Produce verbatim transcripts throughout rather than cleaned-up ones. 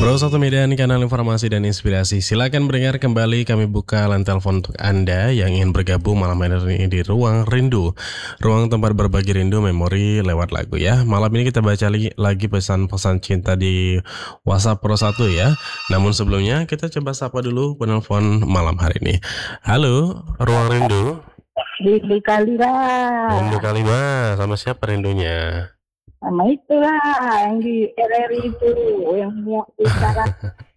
Pro satu Medan, kanal informasi dan inspirasi. Silakan mendengar kembali, kami buka line telepon untuk Anda yang ingin bergabung malam hari ini di Ruang Rindu. Ruang tempat berbagi rindu memori lewat lagu ya. Malam ini kita baca lagi, lagi pesan-pesan cinta di WhatsApp Pro satu ya. Namun sebelumnya kita coba sapa dulu penelpon malam hari ini. Halo, Ruang Rindu. Rindu Kalira. Rindu Kalima, sama siapa rindunya? Sama itulah yang di R R I itu yang muak bicara.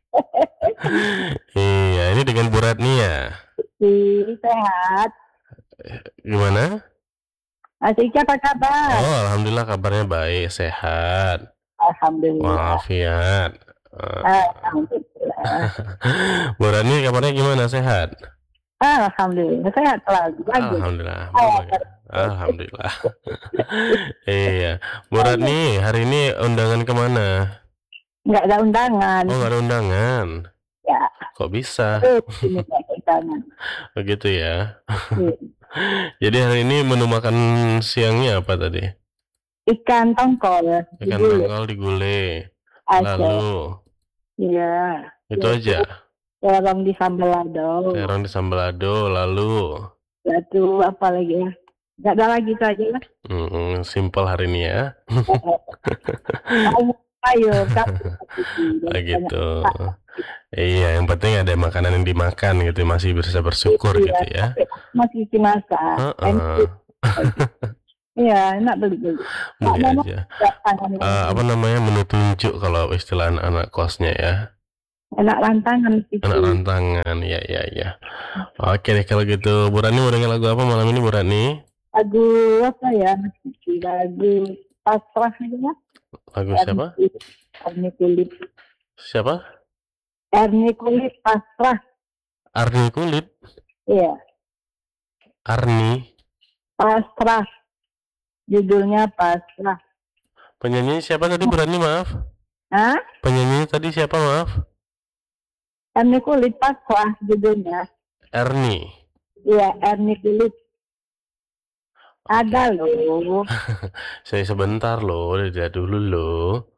Iya, ini dengan Bu Ratni ya. Si sehat. Gimana? Asyik apa kabar? Oh, alhamdulillah kabarnya baik, sehat. Alhamdulillah. Walafiat. Alhamdulillah. Bu Ratni kabarnya gimana, sehat? Alhamdulillah sehat selalu. Alhamdulillah. Oh, Alhamdulillah. Iya, Bu Ratni hari ini undangan kemana? Nggak ada undangan. Oh, nggak ada undangan. Ya. Kok bisa? Ini nggak ada undangan. Begitu ya. Ya. Jadi hari ini menu makan siangnya apa tadi? Ikan tongkol. Ikan tongkol digulai. Lalu? Iya. Itu ya, aja. Terong di sambal lado. Terong di sambal lado, lalu? Lalu apa lagi ya? Nggak ada lagi itu aja lah. Hmm, simpel hari ini ya. Ayo, oh, gitu. Iya, yang penting ada makanan yang dimakan gitu, masih bisa bersyukur iya, gitu ya. Masih dimasak. Uh-uh. Iya, enak beli-beli. Beli aja. Uh, apa namanya, menu tunjuk kalau istilah anak kosnya ya. Enak rantangan itu. Enak rantangan, ya ya ya. Oke deh kalau gitu, Bu Ratni mau dengar lagu apa malam ini, Bu Ratni? Lagu apa ya? Lagu pasrah gitu ya. Lagu siapa? Erni Kulit. Siapa? Erni Kulit pasrah. Arni Kulit? Iya. Arni? Pasrah. Judulnya pasrah. Penyanyi siapa tadi, Bu Ratni, maaf? Hah? Penyanyi tadi siapa, maaf? Erni Kulit pasrah judulnya. Erni? Iya, Erni Kulit. Ada loh. Saya sebentar loh, lihat dulu loh.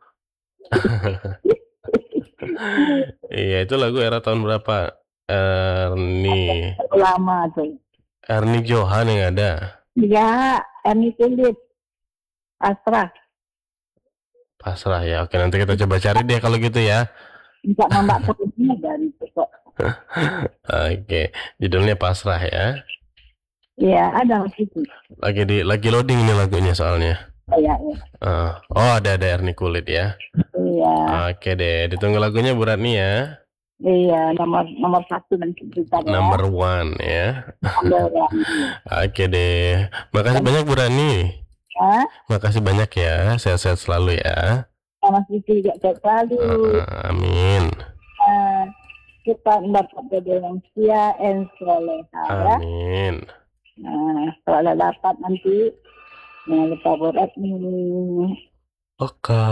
Iya, itu lagu era tahun berapa? Erni. Lama tuh. Erni Johan yang ada. Iya, Erni Kulit. Pasrah. Pasrah ya. Oke, nanti kita coba cari deh kalau gitu ya. Enggak Mbak Kulit dari itu kok. Oke, judulnya Pasrah ya. Iya, ada itu. Lagi di lagi loading ini lagunya soalnya. Iya, iya. Uh, oh, ada ada Erni Kulit ya. Iya. Oke deh, ditunggu lagunya Bu Ratni ya. Iya, nomor nomor satu dan kita ya. Number one ya. Number one. Oke deh, makasih banyak Bu Ratni. Hah? Makasih banyak ya, sehat-sehat selalu ya. Sama Siti juga sehat selalu. Uh, amin. Uh, kita mendapat jodoh yang setia dan soleh ya. Amin. Nah, kalau dapat nanti jangan lupa buat nih. Oke.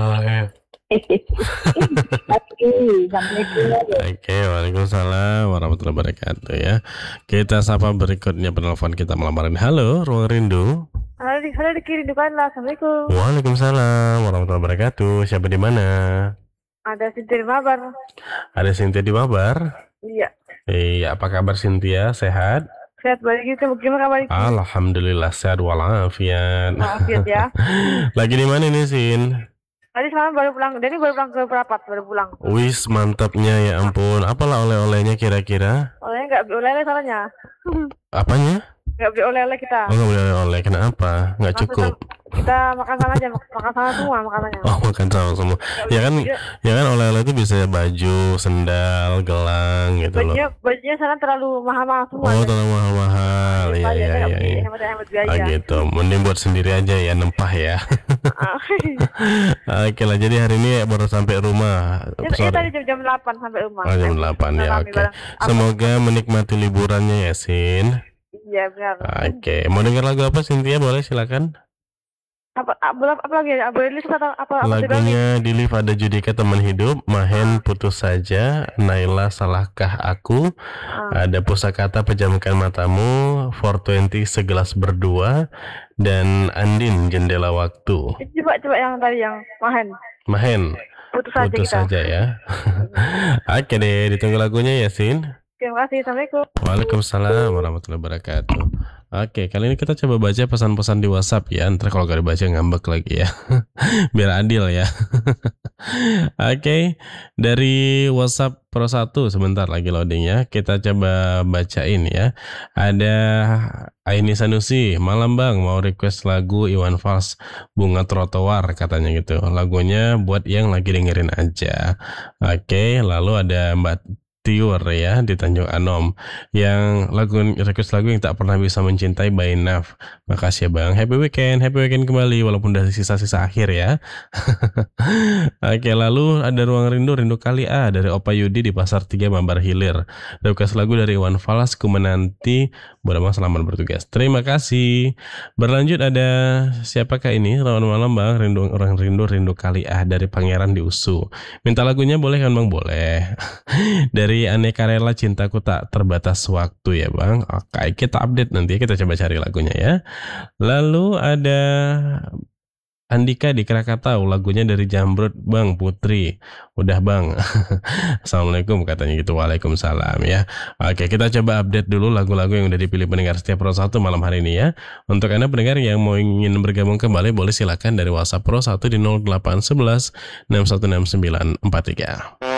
Oke, waalaikumsalam warahmatullahi wabarakatuh ya. Kita sapa berikutnya penelpon kita malam hari ini. Halo, Ruang Rindu. Halo, halo dikirimkan lah. Assalamualaikum. Waalaikumsalam warahmatullahi wabarakatuh. Siapa di mana? Ada Sintia di Mabar. Ada Sintia di Mabar? Iya. Iya, apa kabar Sintia? Sehat? Sehat baik gitu, gimana kabar? Alhamdulillah sehat walafiat. Walafiat ya. Lagi di mana nih, Sin? Tadi semalam baru pulang, Denny baru pulang ke Perapat, baru pulang. Wis, mantapnya ya ampun. Apalah oleh-olehnya kira-kira? Olehnya nggak beli oleh-oleh salahnya. Apanya? Nggak beli oleh-oleh kita. Oh, nggak beli oleh-oleh, kenapa? Nggak cukup? Kita makan sama aja, makan sama semua makanannya. Oh, makan sama semua. Ya kan, ya kan oleh-oleh itu bisa baju, sendal, gelang gitu loh. Bajunya, bajunya sana terlalu mahal-mahal semua. Oh, terlalu mahal-mahal. Iya, iya, iya. iya. Ah, gitu. Mending buat sendiri aja ya, nempah ya. Oke lah, jadi hari ini baru sampai rumah. Iya, tadi jam delapan sampai rumah. Oh, jam delapan ya, oke. Semoga menikmati liburannya ya, Sin. Iya, benar. Oke, mau dengar lagu apa, Cynthia? Boleh, silakan. Apa, apa, apa lagi ya? Boleh list atau apa? Lagunya di live ada Judika Teman Hidup, Mahen Putus Saja, Naila Salahkah Aku, ah. Ada Pusakata Pejamkan Matamu, four twenty Segelas Berdua, dan Andin Jendela Waktu. Coba coba yang tadi yang Mahen. Mahen. putus saja Putus kita. saja ya. Oke deh, ditunggu lagunya ya, Sin. Terima kasih. Assalamualaikum. Waalaikumsalam warahmatullahi wabarakatuh. Oke, kali ini kita coba baca pesan-pesan di WhatsApp ya. Ntar kalau gak dibaca ngambek lagi ya. Biar adil ya. Oke, dari WhatsApp Pro satu sebentar lagi loadingnya. Kita coba bacain ya. Ada Aini Sanusi, malam bang, mau request lagu Iwan Fals Bunga Trotoar katanya gitu. Lagunya buat yang lagi dengerin aja. Oke, lalu ada Mbak Tiur ya di Tanjung Anom yang lagu request lagu yang tak pernah bisa mencintai by Naf. Makasih ya bang. Happy weekend, happy weekend kembali walaupun dari sisa-sisa akhir ya. Oke, lalu ada Ruang Rindu, Rindu Kali A dari Opa Yudi di Pasar tiga Mambar Hilir. Request lagu dari Iwan Fals, Ku Menanti, buat abang selamat bertugas. Terima kasih. Berlanjut ada siapakah ini? Selamat malam bang, Rindu Orang Rindu, Rindu Kali A dari Pangeran di Usu. Minta lagunya boleh kan bang? Boleh. Dari Aneka Rela Cintaku Tak Terbatas Waktu ya bang. Oke, kita update nanti, kita coba cari lagunya ya. Lalu ada Andika di Krakatau, lagunya dari Jamrud bang, Putri. Udah bang. Assalamualaikum katanya gitu. Waalaikumsalam ya. Oke, kita coba update dulu lagu-lagu yang udah dipilih pendengar setiap Pro satu malam hari ini ya. Untuk Anda pendengar yang mau ingin bergabung kembali, boleh silakan dari WhatsApp Pro satu di nol delapan satu satu enam satu enam sembilan empat tiga.